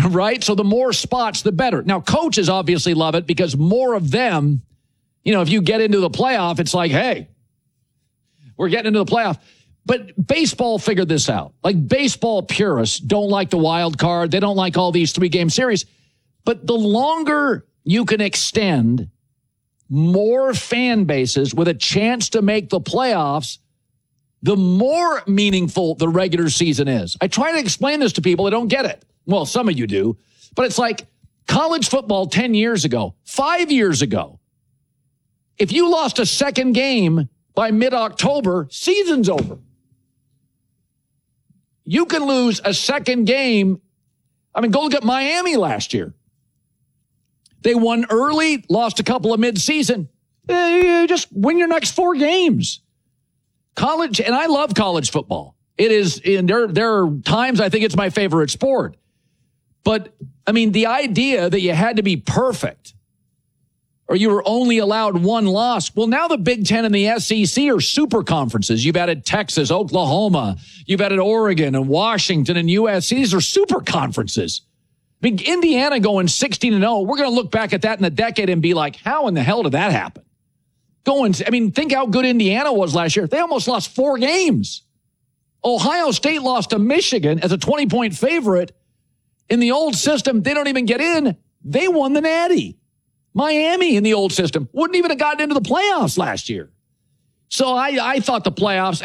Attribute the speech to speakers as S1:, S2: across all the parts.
S1: right? So the more spots, the better. Now, coaches obviously love it because more of them, if you get into the playoff, it's like, hey, we're getting into the playoff. But baseball figured this out. Like, baseball purists don't like the wild card. They don't like all these 3-game series. But the longer you can extend more fan bases with a chance to make the playoffs, the more meaningful the regular season is. I try to explain this to people that don't get it. Well, some of you do. But it's like college football 10 years ago, 5 years ago. If you lost a second game by mid-October, season's over. You can lose a second game. I mean, go look at Miami last year. They won early, lost a couple of mid-season. Just win your next 4 games. College, and I love college football. It is, and there are times I think it's my favorite sport. But, I mean, the idea that you had to be perfect or you were only allowed 1 loss. Well, now the Big Ten and the SEC are super conferences. You've added Texas, Oklahoma. You've added Oregon and Washington and USC. These are super conferences. I mean, Indiana going 16-0. We're going to look back at that in a decade and be like, how in the hell did that happen? Think how good Indiana was last year. They almost lost 4 games. Ohio State lost to Michigan as a 20-point favorite. In the old system, they don't even get in. They won the Natty. Miami in the old system wouldn't even have gotten into the playoffs last year. So I thought the playoffs,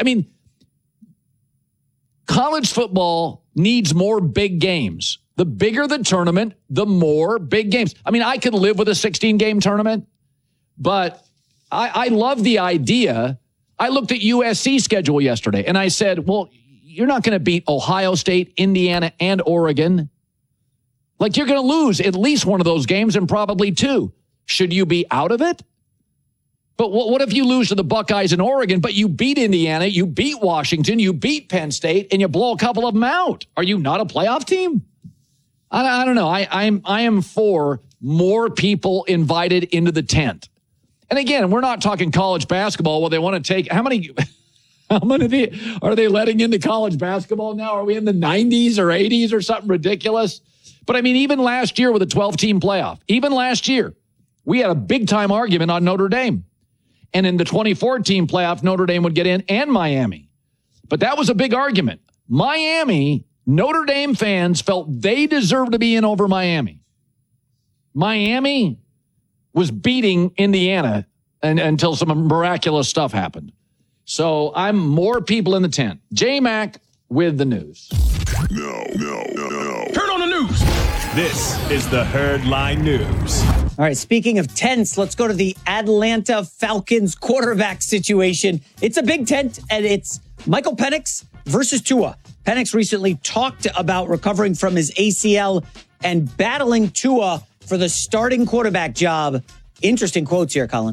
S1: college football needs more big games. The bigger the tournament, the more big games. I could live with a 16-game tournament, but I love the idea. I looked at USC's schedule yesterday, and I said, well, you're not going to beat Ohio State, Indiana, and Oregon. Like, you're going to lose at least one of those games and probably 2. Should you be out of it? But what if you lose to the Buckeyes in Oregon, but you beat Indiana, you beat Washington, you beat Penn State, and you blow a couple of them out? Are you not a playoff team? I don't know. I am for more people invited into the tent. And again, we're not talking college basketball. Well, they want to take how many are they letting into college basketball now? Are we in the 90s or 80s or something ridiculous? But even last year with a 12-team playoff, even last year, we had a big-time argument on Notre Dame. And in the 24-team playoff, Notre Dame would get in and Miami. But that was a big argument. Miami, Notre Dame fans felt they deserved to be in over Miami. Miami was beating Indiana until some miraculous stuff happened. So I'm more people in the tent. J-Mac with the news.
S2: No.
S3: Turn on the news.
S2: This is the Herdline News.
S4: All right, speaking of tents, let's go to the Atlanta Falcons quarterback situation. It's a big tent, and it's Michael Penix versus Tua. Penix recently talked about recovering from his ACL and battling Tua for the starting quarterback job. Interesting quotes here, Colin.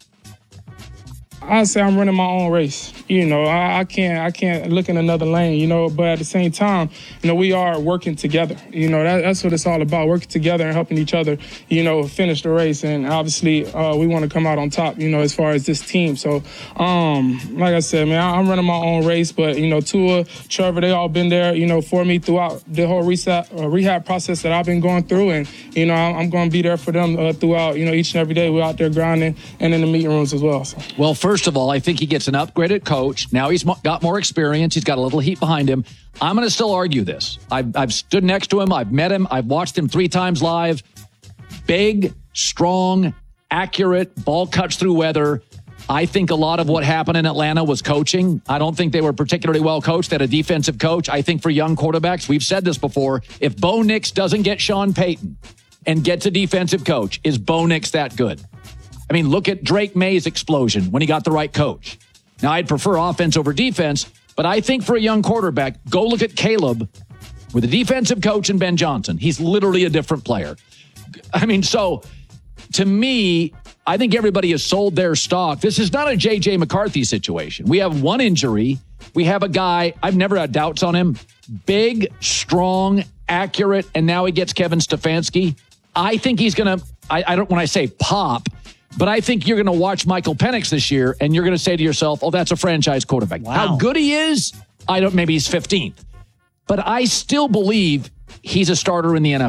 S5: I say I'm running my own race. I can't look in another lane, but at the same time, we are working together. That's what it's all about, working together and helping each other, finish the race. And obviously, we want to come out on top, as far as this team. So, like I said, man, I'm running my own race, but, Tua, Trevor, they all been there, for me throughout the whole rehab process that I've been going through. And, I'm going to be there for them throughout, each and every day. We're out there grinding and in the meeting rooms as well. So.
S1: Well, first of all, I think he gets an upgraded coach. Now he's got more experience. He's got a little heat behind him. I'm going to still argue this. I've stood next to him. I've met him. I've watched him 3 times live. Big, strong, accurate, ball cuts through weather. I think a lot of what happened in Atlanta was coaching. I don't think they were particularly well coached. They had a defensive coach. I think for young quarterbacks, we've said this before, if Bo Nix doesn't get Sean Payton and gets a defensive coach, is Bo Nix that good? Look at Drake May's explosion when he got the right coach. Now, I'd prefer offense over defense, but I think for a young quarterback, go look at Caleb with a defensive coach and Ben Johnson. He's literally a different player. So to me, I think everybody has sold their stock. This is not a J.J. McCarthy situation. We have one injury. We have a guy, I've never had doubts on him, big, strong, accurate, and now he gets Kevin Stefanski. I think he's going to, when I say pop, but I think you're going to watch Michael Penix this year, and you're going to say to yourself, oh, that's a franchise quarterback.
S4: Wow.
S1: How good he is, maybe he's 15th. But I still believe he's a starter in the NFL.